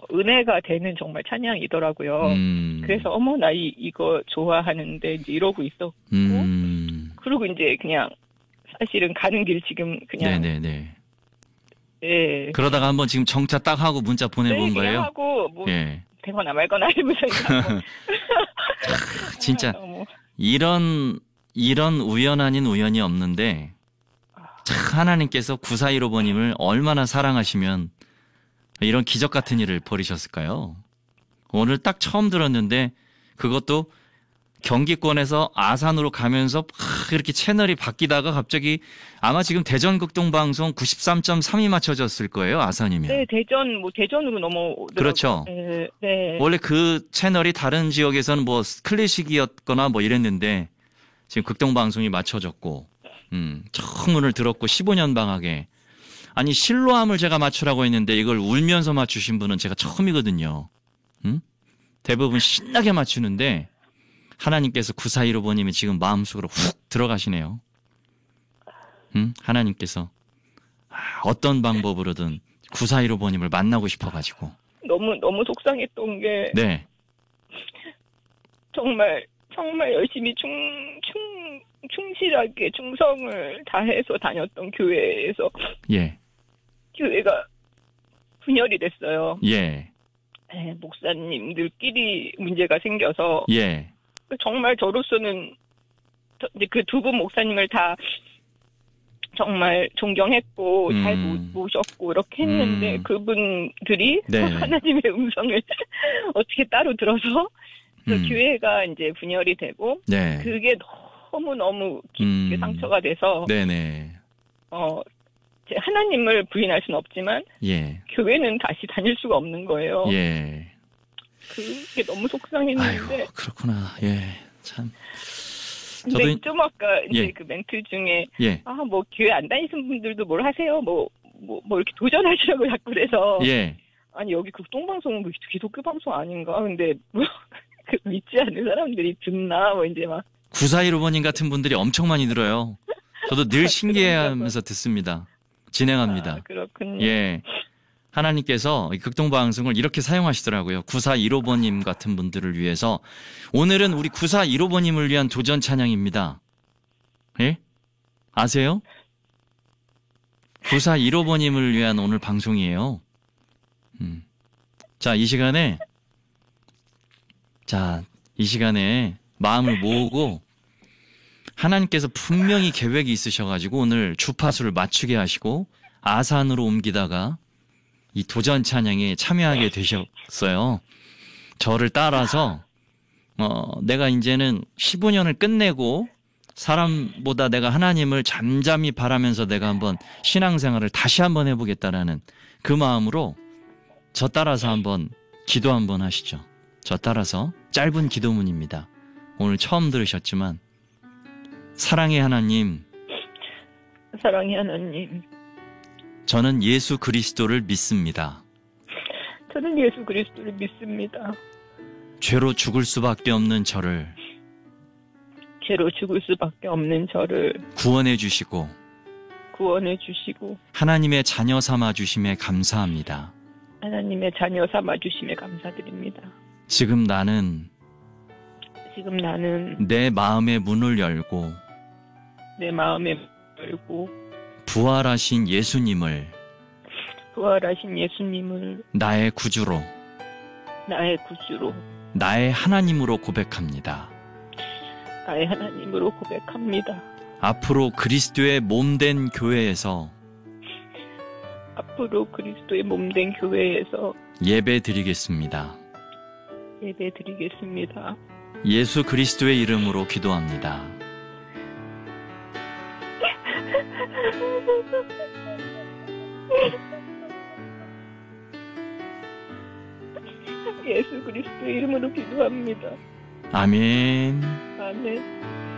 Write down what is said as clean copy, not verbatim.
은혜가 되는 정말 찬양이더라고요. 그래서 어머 나 이거 좋아하는데 이제 이러고 있었고 그리고 이제 그냥 사실은 가는 길 지금 그냥 네네네. 예. 그러다가 한번 지금 정차 딱 하고 문자 보내본 네, 거예요? 하고 뭐 예. 되거나 말거나 해보자. 진짜 이런 우연 아닌 우연이 없는데 참 하나님께서 9415번님을 얼마나 사랑하시면 이런 기적 같은 일을 벌이셨을까요? 오늘 딱 처음 들었는데 그것도 경기권에서 아산으로 가면서 이렇게 채널이 바뀌다가 갑자기 아마 지금 대전극동방송 93.3이 맞춰졌을 거예요. 아산이면. 네, 대전으로 넘어오더라고요. 그렇죠. 네, 네. 원래 그 채널이 다른 지역에서는 뭐 클래식이었거나 뭐 이랬는데 지금 극동방송이 맞춰졌고 처음 오늘 들었고 15년 방학에 아니 실로암을 제가 맞추라고 했는데 이걸 울면서 맞추신 분은 제가 처음이거든요. 대부분 신나게 맞추는데 하나님께서 9415번님이 지금 마음속으로 훅 들어가시네요. 하나님께서 어떤 방법으로든 9415번님을 만나고 싶어가지고 너무 속상했던 게 네. 정말 열심히 충실하게 충성을 다해서 다녔던 교회에서 예. 교회가 분열이 됐어요. 예. 네, 목사님들끼리 문제가 생겨서 예. 정말 저로서는 이제 그 두 분 목사님을 다 정말 존경했고 잘 모셨고 이렇게 했는데 그분들이 네. 하나님의 음성을 어떻게 따로 들어서 교회가 이제 분열이 되고 네. 그게 너무 깊게 상처가 돼서 네네. 하나님을 부인할 수는 없지만 예. 교회는 다시 다닐 수가 없는 거예요. 예. 그게 너무 속상했는데. 아이고, 그렇구나. 예. 참. 근데 좀 아까 이제 예. 그 멘트 중에 예. 뭐 교회 안 다니시는 분들도 뭘 하세요? 뭐 이렇게 도전하시라고 자꾸 그래서 예. 아니 여기 극동방송은 기독교 방송 아닌가? 근데 뭐 믿지 않는 사람들이 듣나? 뭐 이제 막 9415번님 같은 분들이 엄청 많이 들어요. 저도 늘 신기해하면서 듣습니다. 진행합니다. 그렇군요. 예. 하나님께서 이 극동방송을 이렇게 사용하시더라고요. 9415번님 같은 분들을 위해서. 오늘은 우리 9415번님을 위한 도전 찬양입니다. 예? 아세요? 9415번님을 위한 오늘 방송이에요. 자, 이 시간에 마음을 모으고 하나님께서 분명히 계획이 있으셔가지고 오늘 주파수를 맞추게 하시고 아산으로 옮기다가 이 도전 찬양에 참여하게 되셨어요. 저를 따라서 내가 이제는 15년을 끝내고 사람보다 내가 하나님을 잠잠히 바라면서 내가 한번 신앙생활을 다시 한번 해보겠다라는 그 마음으로 저 따라서 한번 기도 한번 하시죠. 저 따라서 짧은 기도문입니다. 오늘 처음 들으셨지만 사랑의 하나님, 저는 예수 그리스도를 믿습니다. 저는 예수 그리스도를 믿습니다. 죄로 죽을 수밖에 없는 저를 구원해 주시고 하나님의 자녀 삼아 주심에 감사합니다. 하나님의 자녀 삼아 주심에 감사드립니다. 지금 나는 내 마음의 문을 열고 부활하신 예수님을 나의 구주로 나의 하나님으로 고백합니다. 앞으로 그리스도의 몸된 교회에서 예배 드리겠습니다. 예수 그리스도의 이름으로 기도합니다. 예수 그리스도의 이름으로 기도합니다. 아멘. 아멘.